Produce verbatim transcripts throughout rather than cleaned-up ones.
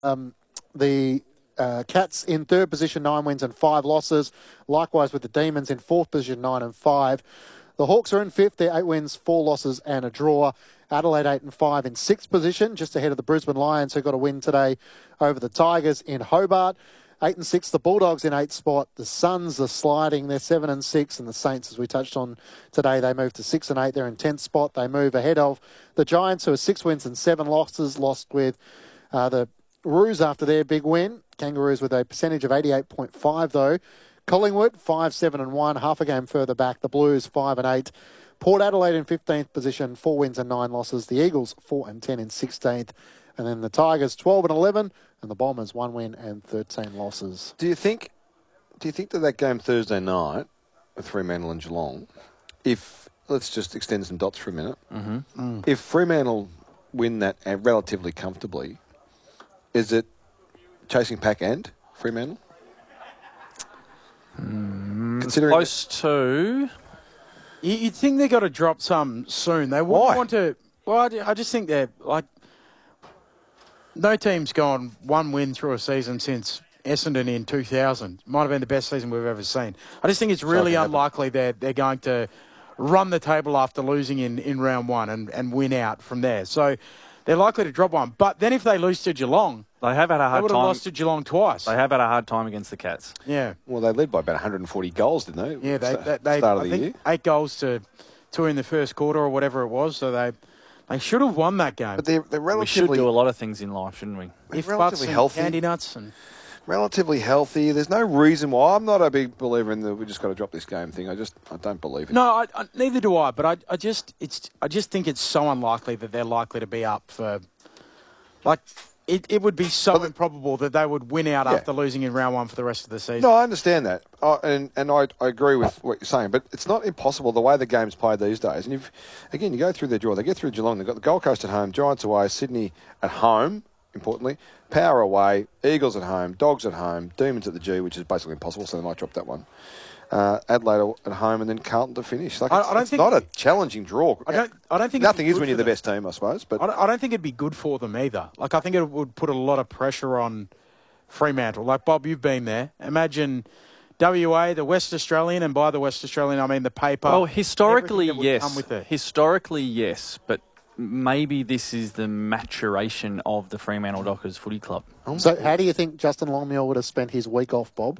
Um, the uh, Cats in third position, nine wins and five losses. Likewise with the Demons in fourth position, nine and five. The Hawks are in fifth. They're eight wins, four losses and a draw. Adelaide eight and five in sixth position, just ahead of the Brisbane Lions, who got a win today over the Tigers in Hobart. Eight and six, the Bulldogs in eighth spot. The Suns are sliding. They're seven and six, and the Saints, as we touched on today, they moved to six and eight. They're in tenth spot. They move ahead of the Giants, who are six wins and seven losses. Lost with uh, the Roos after their big win. Kangaroos with a percentage of eighty-eight point five though. Collingwood five seven and one, half a game further back. The Blues five and eight. Port Adelaide in fifteenth position, four wins and nine losses. The Eagles four and ten in sixteenth. And then the Tigers twelve and eleven, and the Bombers one win and thirteen losses. Do you think do you think that that game Thursday night with Fremantle and Geelong, if, let's just extend some dots for a minute, Mm-hmm. Mm. if Fremantle win that uh, relatively comfortably, is it chasing pack and Fremantle? Mm, Considering close to... You- You'd think they've got to drop some soon. They wouldn't Why? want to... Well, I ju- I just think they're, like... No team's gone one win through a season since Essendon in two thousand. Might have been the best season we've ever seen. I just think it's really happen. unlikely that they're going to run the table after losing in, in round one and, and win out from there. So they're likely to drop one. But then if they lose to Geelong, They have had a they hard would have time. lost to Geelong twice. They have had a hard time against the Cats. Yeah. well, they led by about one hundred forty goals, didn't they? Yeah, they, Sta- they, they start of I the think year. eight goals to two in the first quarter or whatever it was. So they they should have won that game. But they're, they're We should relatively do a lot of things in life, shouldn't we? they're if relatively butts and healthy. candy nuts and Relatively healthy. There's no reason why. I'm not a big believer in the we just got to drop this game thing. I just I don't believe it. no, I, I, neither do I. But I, I just it's I just think it's so unlikely that they're likely to be up for like it. It would be so Well, improbable that they would win out Yeah. after losing in round one for the rest of the season. No, I understand that, uh, and and I, I agree with what you're saying. But it's not impossible the way the game's played these days. And if again you go through their draw, they get through Geelong. They've got the Gold Coast at home, Giants away, Sydney at home. Importantly, Power away, Eagles at home, Dogs at home, Demons at the G, which is basically impossible, so they might drop that one. Uh, Adelaide at home, and then Carlton to finish. Like I- it's, I don't it's think- not a challenging draw. I don't. I don't think it'd Nothing be is good when you're for the them. best team, I suppose. But I don't, I don't think it'd be good for them either. Like, I think it would put a lot of pressure on Fremantle. Like, Bob, you've been there. Imagine W A, the West Australian, and by the West Australian, I mean the paper. Well, historically, everything that would yes. come with it. Historically, yes. But maybe this is the maturation of the Fremantle Dockers Footy Club. So how do you think Justin Longmuir would have spent his week off, Bob?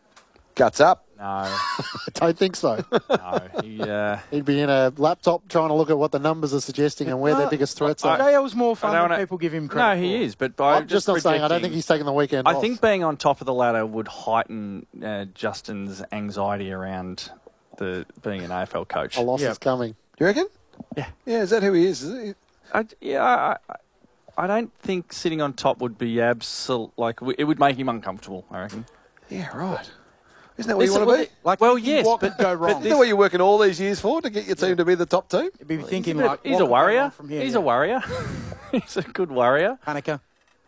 guts up. No, I don't think so. no. He, uh, He'd be in a laptop trying to look at what the numbers are suggesting and where their biggest threats are. J L's more fun I don't than wanna- people give him credit no, he for. is. But by I'm just not saying I don't think projecting- he's taking the weekend I off. think being on top of the ladder would heighten uh, Justin's anxiety around the being an A F L coach. a loss Yeah. is coming. You reckon? Yeah. Yeah, is that who he is? Is it? I, yeah, I, I- I don't think sitting on top would be absolute. Like it would make him uncomfortable. I reckon. Yeah, right. Isn't that what you Listen, want to be? Like, Well, thinking yes, what but- could go but wrong? Isn't that what you're working all these years for, to get your team to be the top team? You'd be thinking He's a, like, he's what a could go wrong warrior. From here? He's yeah. a warrior. He's a good warrior. Panica.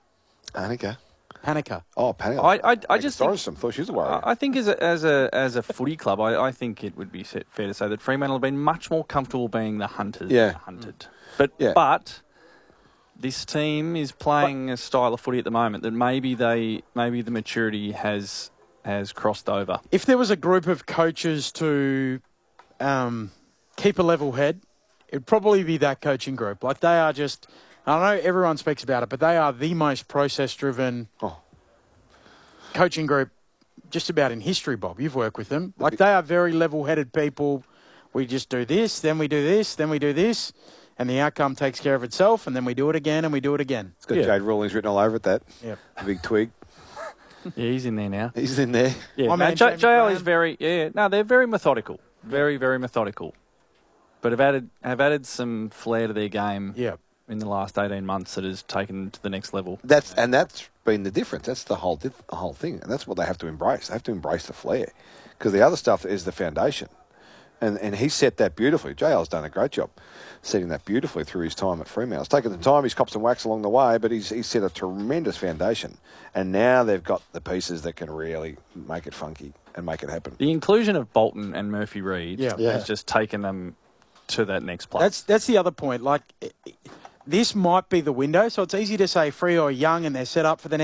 Annika. Panica. Oh, Panic. I, I, I just think, Some thought she was a warrior. I I think as a as a as a footy club, I, I think it would be sa- fair to say that Fremantle have been much more comfortable being the hunters. Yeah. than the hunted. But Yeah. but this team is playing a style of footy at the moment that maybe they maybe the maturity has has crossed over. If there was a group of coaches to um, keep a level head, it'd probably be that coaching group. Like, they are just, I know everyone speaks about it, but they are the most process-driven Oh. coaching group just about in history, Bob. You've worked with them. Like, they are very level-headed people. We just do this, then we do this, then we do this, and the outcome takes care of itself, and then we do it again, and we do it again. It's got Yeah. Jade Rawlings written all over it, that. Yep. The big twig. Yeah, he's in there now. He's in there. Yeah, My no, man, J- Jamie J L Graham. is very yeah. No, they're very methodical, very very methodical, but have added have added some flair to their game Yeah. in the last eighteen months that has taken them to the next level. That's And that's been the difference. That's the whole, dif- the whole thing. And that's what they have to embrace. They have to embrace the flair. Because the other stuff is the foundation. And and he set that beautifully. J L's done a great job setting that beautifully through his time at Fremantle. It's taken the time, he's copped some wax along the way, but he's, he's set a tremendous foundation. And now they've got the pieces that can really make it funky and make it happen. The inclusion of Bolton and Murphy Reid Yeah. Yeah. has just taken them to that next place. That's that's the other point. Like, i- i- this might be the window, so it's easy to say Freo are young and they're set up for the next